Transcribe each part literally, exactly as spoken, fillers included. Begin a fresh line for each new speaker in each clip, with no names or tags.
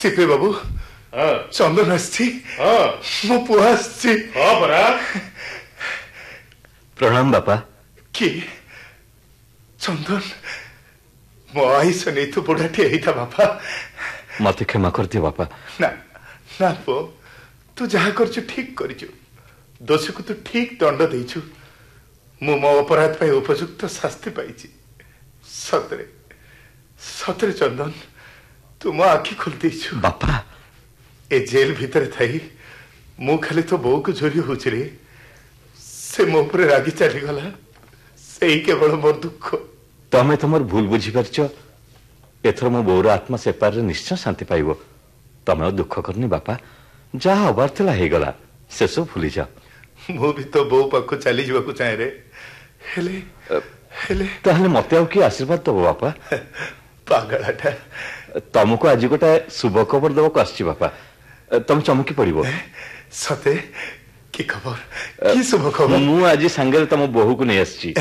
चिपे बाबू
हाँ
चंदन आसी
हाँ
मो पुआ आसी
हाँ परा
प्रणाम बापा
कि चंदन मो आईस नहीं तो बुढ़ाटी आई था बापा
मत क्षमा कर दियो बापा
ना ना पो तू जहाँ कर ठीक कर दोष को तू ठीक दंड देचु मु मो अपराध पे उपयुक्त शास्ति पाई सतरे सतरे चंदन तू मो आखि खोल देचु
बापा
ए जेल भीतर थई मु खाली तो बो को झोरी होछ रे से मो ऊपर रागी चली गला सेही केवल मोर दुख
तमे तुमर भूल बुझी परछ एथर मो बोर आत्मा सेपार रे निश्चय शांति पाइबो तमे दुख करनी बापा जा हबार थला हे गला से सब भूली जा
मु भी तो बो पाको चली जीवा को चाहे रे हेले हेले
ताहले मते आउ की आशीर्वाद दबो बापा
पागलाटा
तुमको आज गोटे शुभ खबर दबो आछि बापा तुम चमकी पड़िबो
सते की खबर की शुभ खबर
मु आज संगे तुम बहु को नै आछि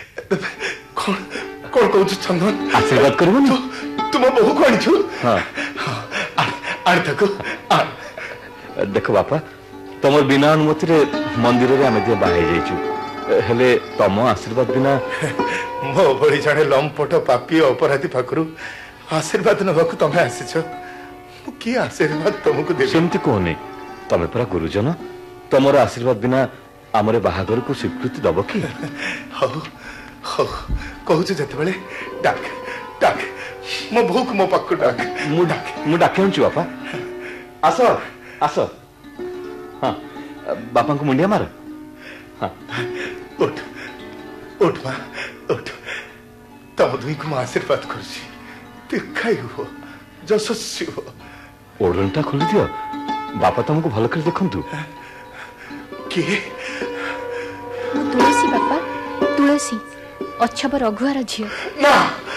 कौन कौन कहू चंदन
आशीर्वाद करबो
तू तुम बहु को आनी छु
हां
आनी तको आ
देखो बापा तुम बिना अनुमति रे मंदिर रे आमे दे बाहे जाइछु हेले तुम आशीर्वाद बिना
मो बड़ी जाने लंपट पापी अपराधी पाखरु आशीर्वाद नबाकू तमे आसीछ मु की आशीर्वाद तुमको देबे
सेमति कोने तमे परा गुरुजन तमर आशीर्वाद बिना हमरे बाहागर को स्वीकृति दबो की
हो हो कहू जते बेले डाक डाक मो भूख मो पक्कु डाक
मु डाक मु डाके छु बापा आसो आसो हां बापा को मुंडिया मार हां
उठ उठ मा उठ तम दुई को आशीर्वाद करछि दीर्घायु हो यशस्वी हो
ओडनटा खोल दियो बापा तुमको भलो कर देखंतु
के
मु तुलसी बापा तुलसी अच्छब रघुआर झियो
ना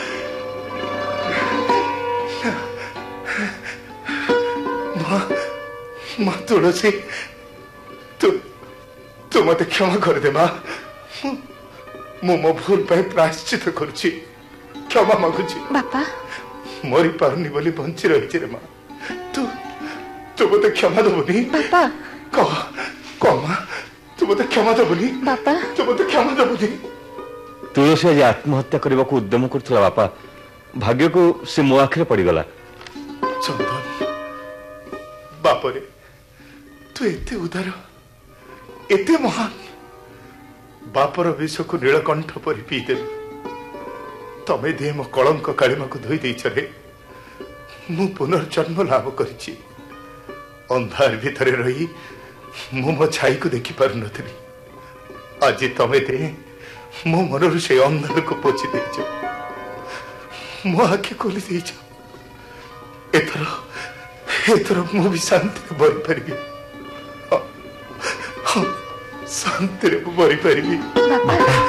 मां मां तुलसी तू तू मते क्षमा कर दे मां मु मो भूल पे प्रायश्चित करछि क्षमा मागुछि
बापा
मरी पारनी बोली बंची रही रे मां तू तू मते क्षमा दबुनी
बापा
कह कह मां तू मते क्षमा दबुनी
बापा
तू मते क्षमा दबुनी
तुलसी आज आत्महत्या करने को उद्यम करथला बापा भाग्य को से मो आखरे पड़ी गला
चंदन बापरे तू एते उदार एते महान बापर विष को नीलकंठ परी पीदे तमे दे मो कलंक कालिमा को धोई देछ रे मु पुनर्जन्म लाभ करिछि अंधार भीतर रही मु मो छाई को देखि पार नथि आज तमे दे मो मनर से अंधार को पोछि देछ मो आखि खोली देछ एथर एथर मु भी शांति बरि परिबी शांति रे बरि परिबी
बापा